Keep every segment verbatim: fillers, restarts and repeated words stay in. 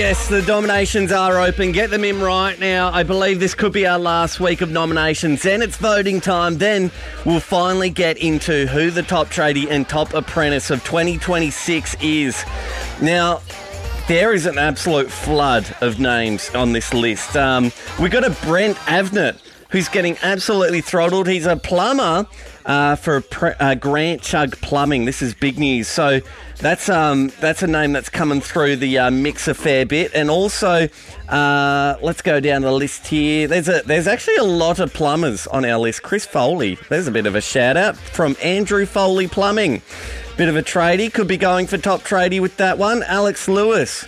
Yes, the nominations are open. Get them in right now. I believe this could be our last week of nominations. Then it's voting time. Then we'll finally get into who the top tradie and top apprentice of twenty twenty-six is. Now, there is an absolute flood of names on this list. Um, we got a Brent Avnet, who's getting absolutely throttled. He's a plumber uh, for pre- uh, Grant Chug Plumbing. This is big news. So that's um that's a name that's coming through the uh, mix a fair bit. And also, uh, let's go down the list here. There's a there's actually a lot of plumbers on our list. Chris Foley, there's a bit of a shout out from Andrew Foley Plumbing. Bit of a tradie, could be going for top tradie with that one. Alex Lewis.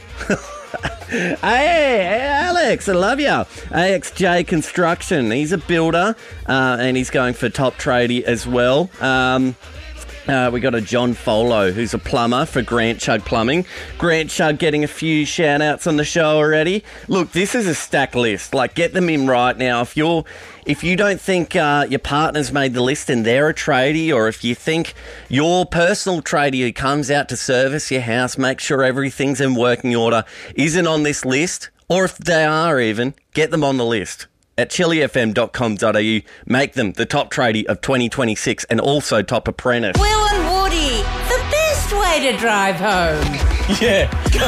Hey, hey, Alex, I love you. A X J Construction, he's a builder uh, and he's going for top tradie as well. Um, uh, we got a John Folo, who's a plumber for Grant Chug Plumbing. Grant Chug getting a few shout outs on the show already. Look, this is a stack list. Like, get them in right now. If you're If you don't think uh, your partner's made the list and they're a tradie, or if you think your personal tradie who comes out to service your house, make sure everything's in working order, isn't on this list, or if they are even, get them on the list at chili f m dot com dot a u. Make them the top tradie of twenty twenty-six and also top apprentice. Will and Woody, the best way to drive home. Yeah.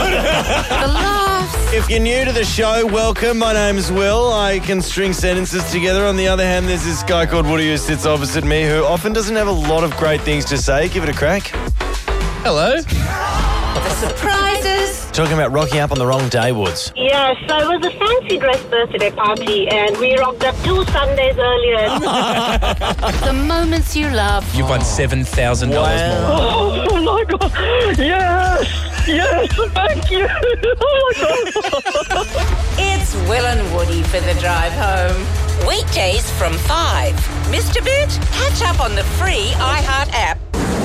The laughs. If you're new to the show, welcome. My name's Will. I can string sentences together. On the other hand, there's this guy called Woody who sits opposite me who often doesn't have a lot of great things to say. Give it a crack. Hello. The surprises. Talking about rocking up on the wrong day, Woods. Yes, so it was a fancy dress birthday party and we rocked up two Sundays earlier. The moments you love. You've won seven thousand dollars more. Oh, oh my God. Yes, yes, thank you. Oh my God. It's Will and Woody for the drive home. Weekdays from five. Mister Bit, catch up on the free iHeart app.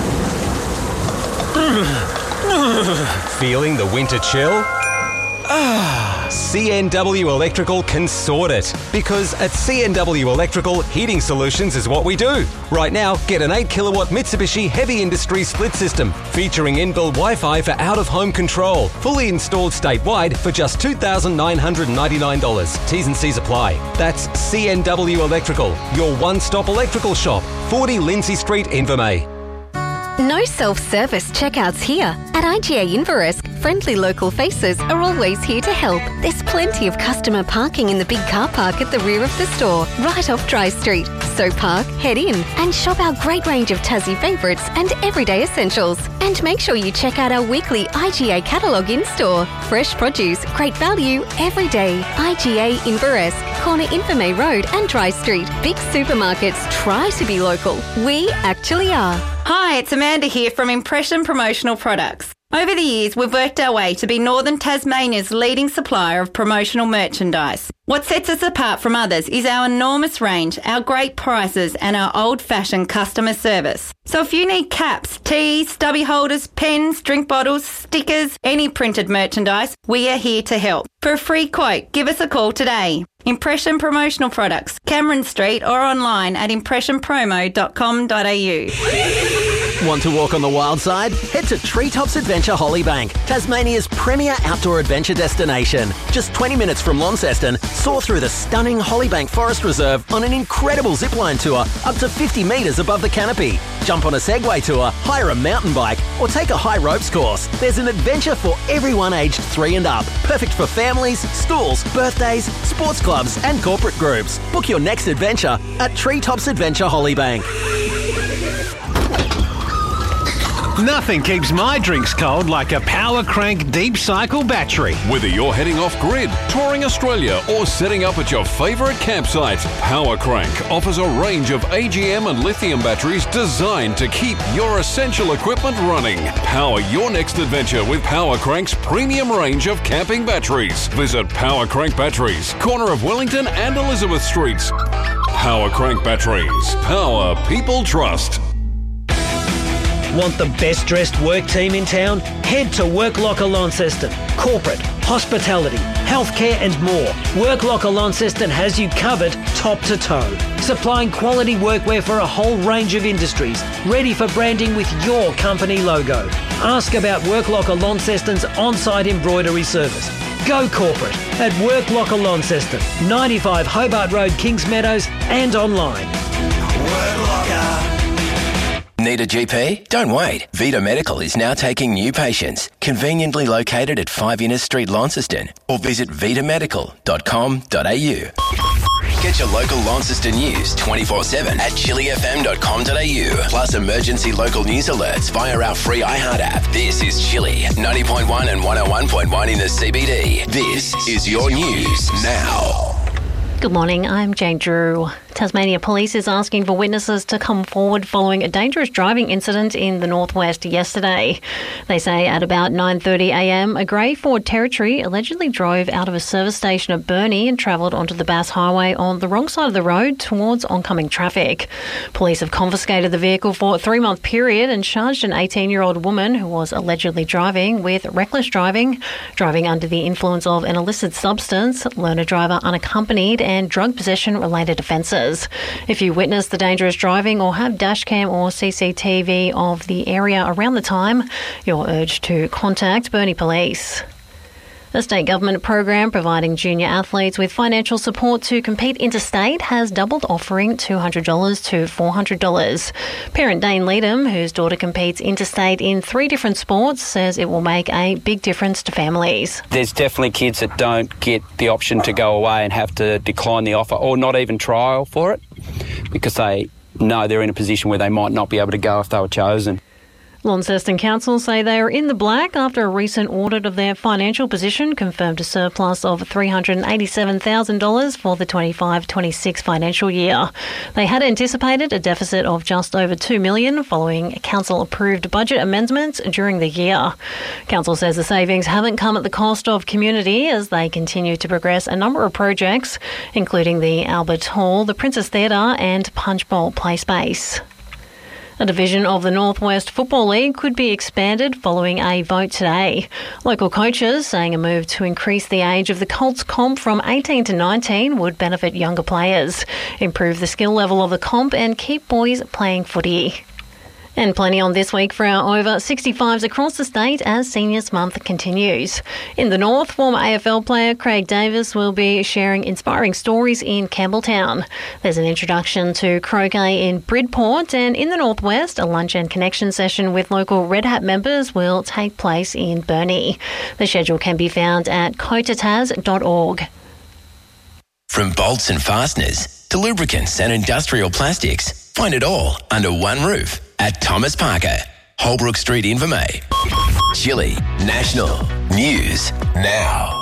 Feeling the winter chill? Ah, C N W Electrical can sort it. Because at C N W Electrical, heating solutions is what we do. Right now, get an eight kilowatt Mitsubishi Heavy Industry split system featuring inbuilt Wi-Fi for out-of-home control. Fully installed statewide for just two thousand nine hundred ninety-nine dollars. T's and C's apply. That's C N W Electrical, your one-stop electrical shop. forty Lindsay Street, Invermay. No self-service checkouts here. At I G A Inveresk, friendly local faces are always here to help. There's plenty of customer parking in the big car park at the rear of the store, right off Dry Street. So park, head in and shop our great range of Tassie favourites and everyday essentials. And make sure you check out our weekly I G A catalogue in-store. Fresh produce, great value, every day. I G A Inveresk, corner Invermay Road and Dry Street. Big supermarkets try to be local. We actually are. Hi, it's Amanda here from Impression Promotional Products. Over the years, we've worked our way to be Northern Tasmania's leading supplier of promotional merchandise. What sets us apart from others is our enormous range, our great prices and our old-fashioned customer service. So if you need caps, tees, stubby holders, pens, drink bottles, stickers, any printed merchandise, we are here to help. For a free quote, give us a call today. Impression Promotional Products, Cameron Street or online at impression promo dot com dot a u. Want to walk on the wild side? Head to Treetops Adventure Hollybank, Tasmania's premier outdoor adventure destination. Just twenty minutes from Launceston, soar through the stunning Hollybank Forest Reserve on an incredible zipline tour up to fifty metres above the canopy. Jump on a Segway tour, hire a mountain bike, or take a high ropes course. There's an adventure for everyone aged three and up. Perfect for families, schools, birthdays, sports clubs, and corporate groups. Book your next adventure at Treetops Adventure Hollybank. Nothing keeps my drinks cold like a Power Crank Deep Cycle battery. Whether you're heading off-grid, touring Australia or setting up at your favourite campsite, Power Crank offers a range of A G M and lithium batteries designed to keep your essential equipment running. Power your next adventure with Power Crank's premium range of camping batteries. Visit Power Crank Batteries, corner of Wellington and Elizabeth Streets. Power Crank Batteries. Power people trust. Want the best dressed work team in town? Head to Work Locker Launceston. Corporate, hospitality, healthcare and more. Work Locker Launceston has you covered top to toe. Supplying quality workwear for a whole range of industries. Ready for branding with your company logo. Ask about Work Locker Launceston's on-site embroidery service. Go corporate at Work Locker Launceston, ninety-five Hobart Road, Kings Meadows, and online. Need a G P? Don't wait. Vita Medical is now taking new patients. Conveniently located at five Innes Street, Launceston, or visit vita medical dot com dot a u. Get your local Launceston news twenty-four seven at chili f m dot com dot a u. Plus emergency local news alerts via our free iHeart app. This is Chili, ninety point one and one oh one point one in the C B D. This is your news now. Good morning, I'm Jane Drew. Tasmania Police is asking for witnesses to come forward following a dangerous driving incident in the northwest yesterday. They say at about nine thirty a m, a grey Ford Territory allegedly drove out of a service station at Burnie and travelled onto the Bass Highway on the wrong side of the road towards oncoming traffic. Police have confiscated the vehicle for a three-month period and charged an eighteen-year-old woman who was allegedly driving with reckless driving, driving under the influence of an illicit substance, learner driver unaccompanied, and drug possession-related offences. If you witnessed the dangerous driving or have dashcam or C C T V of the area around the time, you're urged to contact Burnie Police. The state government program providing junior athletes with financial support to compete interstate has doubled, offering two hundred dollars to four hundred dollars. Parent Dane Leadham, whose daughter competes interstate in three different sports, says it will make a big difference to families. There's definitely kids that don't get the option to go away and have to decline the offer or not even trial for it because they know they're in a position where they might not be able to go if they were chosen. Launceston Council say they are in the black after a recent audit of their financial position confirmed a surplus of three hundred eighty-seven thousand dollars for the twenty-five twenty-six financial year. They had anticipated a deficit of just over two million dollars following council-approved budget amendments during the year. Council says the savings haven't come at the cost of community as they continue to progress a number of projects, including the Albert Hall, the Princess Theatre and Punch Bowl Play Space. A division of the Northwest Football League could be expanded following a vote today. Local coaches saying a move to increase the age of the Colts comp from eighteen to nineteen would benefit younger players, improve the skill level of the comp and keep boys playing footy. And plenty on this week for our over sixty-fives across the state as Seniors Month continues. In the north, former A F L player Craig Davis will be sharing inspiring stories in Campbelltown. There's an introduction to croquet in Bridport, and in the northwest, a lunch and connection session with local Red Hat members will take place in Burnie. The schedule can be found at cotataz dot org. From bolts and fasteners to lubricants and industrial plastics, find it all under one roof at Thomas Parker, Holbrook Street, Invermay. Chili National News Now.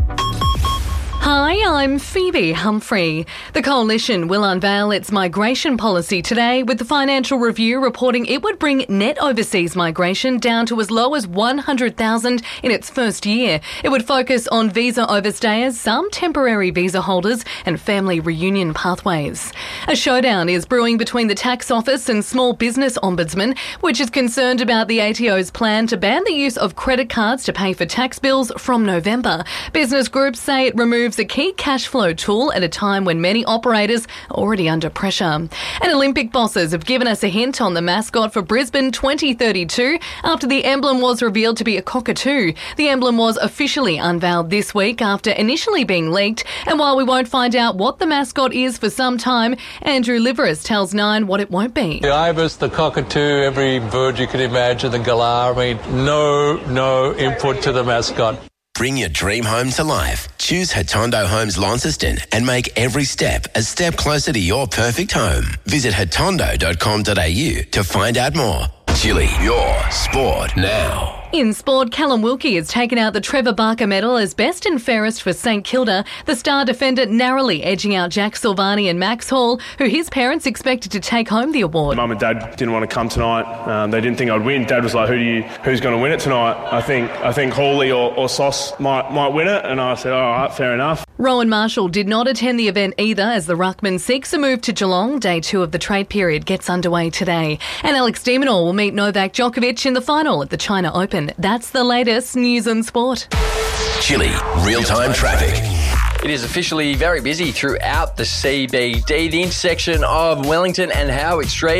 Hi, I'm Phoebe Humphrey. The Coalition will unveil its migration policy today, with the Financial Review reporting it would bring net overseas migration down to as low as one hundred thousand in its first year. It would focus on visa overstayers, some temporary visa holders and family reunion pathways. A showdown is brewing between the Tax Office and Small Business Ombudsman, which is concerned about the A T O's plan to ban the use of credit cards to pay for tax bills from November. Business groups say it removes a key cash flow tool at a time when many operators are already under pressure. And Olympic bosses have given us a hint on the mascot for Brisbane twenty thirty-two after the emblem was revealed to be a cockatoo. The emblem was officially unveiled this week after initially being leaked, and while we won't find out what the mascot is for some time, Andrew Liveris tells Nine what it won't be. The ibis, the cockatoo, every bird you could imagine, the galah, I mean, no, no input to the mascot. Bring your dream home to life. Choose Hatondo Homes Launceston and make every step a step closer to your perfect home. Visit hatondo dot com dot a u to find out more. Chili, your sport now. In sport, Callum Wilkie has taken out the Trevor Barker medal as best and fairest for St Kilda, the star defender narrowly edging out Jack Silvani and Max Hall, who his parents expected to take home the award. Mum and Dad didn't want to come tonight. Um, they didn't think I'd win. Dad was like, "Who do you? Who's going to win it tonight?" I think I think Hawley or, or Sauce might might win it, and I said, "All right, fair enough." Rowan Marshall did not attend the event either, as the ruckman seeks a move to Geelong. Day two of the trade period gets underway today. And Alex de Minaur will meet Novak Djokovic in the final at the China Open. That's the latest news and sport. Chili, real-time traffic. It is officially very busy throughout the C B D. The intersection of Wellington and Howick Street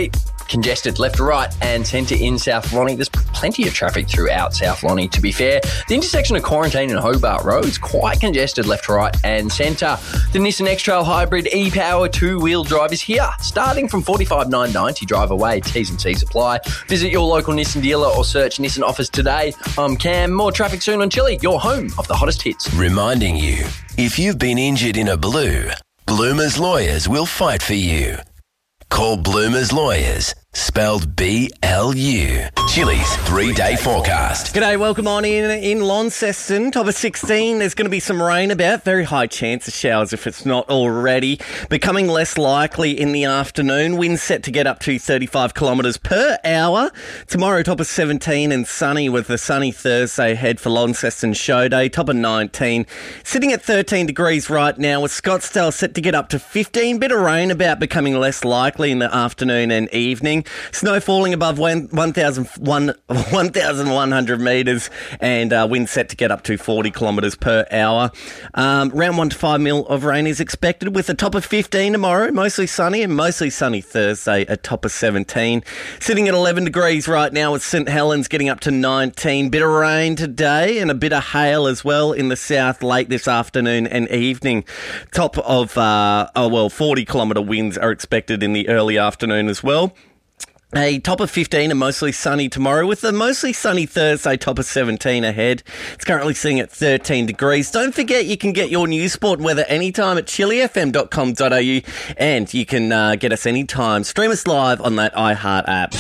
congested left to right and centre in South Lonnie. There's plenty of traffic throughout South Lonnie, to be fair. The intersection of Quarantine and Hobart Road is quite congested left to right and centre. The Nissan X-Trail Hybrid e-Power two-wheel drive is here, starting from forty-five nine ninety. Drive away. T's and C's apply. Visit your local Nissan dealer or search Nissan offers today. I'm Cam. More traffic soon on Chili, your home of the hottest hits. Reminding you, if you've been injured in a blue, Bloomer's Lawyers will fight for you. Call Bloomer's Lawyers, spelled B L U. Chili's three-day forecast. G'day, welcome on in in Launceston. Top of sixteen, there's going to be some rain about. Very high chance of showers if it's not already. Becoming less likely in the afternoon. Winds set to get up to thirty-five kilometres per hour. Tomorrow, top of seventeen and sunny with the sunny Thursday ahead for Launceston Show Day. Top of nineteen. Sitting at thirteen degrees right now with Scottsdale set to get up to fifteen. Bit of rain about, becoming less likely in the afternoon and evening. Snow falling above one thousand one hundred metres and uh, wind set to get up to forty kilometres per hour. Um, around one to five mil of rain is expected with a top of fifteen tomorrow. Mostly sunny and mostly sunny Thursday, a top of seventeen. Sitting at eleven degrees right now with St Helens getting up to nineteen. Bit of rain today and a bit of hail as well in the south late this afternoon and evening. Top of, uh, oh well, forty kilometre winds are expected in the early afternoon as well. A top of fifteen and mostly sunny tomorrow with a mostly sunny Thursday, top of seventeen ahead. It's currently sitting at thirteen degrees. Don't forget you can get your news, sport and weather anytime at chili f m dot com dot a u and you can uh, get us anytime. Stream us live on that iHeart app.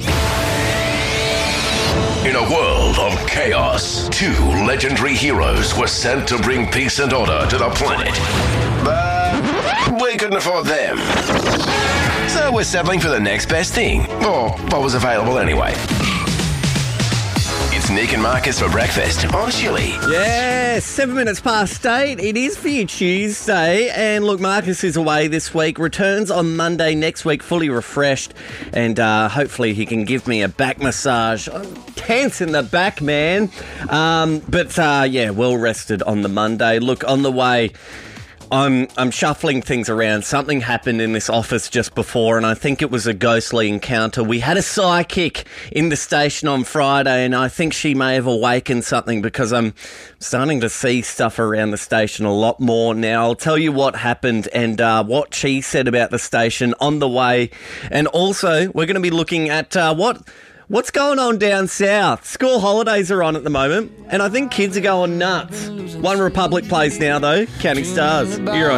In a world of chaos, two legendary heroes were sent to bring peace and order to the planet. But we couldn't afford them. So we're settling for the next best thing, or what was available anyway. It's Nick and Marcus for breakfast on Chili. Yeah, seven minutes past eight. It is for you Tuesday. And look, Marcus is away this week. Returns on Monday next week, fully refreshed. And uh, hopefully he can give me a back massage. I'm tense in the back, man. Um, but uh, yeah, well rested on the Monday. Look, on the way, I'm I'm shuffling things around. Something happened in this office just before, and I think it was a ghostly encounter. We had a psychic in the station on Friday, and I think she may have awakened something because I'm starting to see stuff around the station a lot more now. I'll tell you what happened and uh, what she said about the station on the way. And also, we're going to be looking at uh, what... What's going on down south? School holidays are on at the moment, and I think kids are going nuts. One Republic plays now, though. Counting Stars. You're on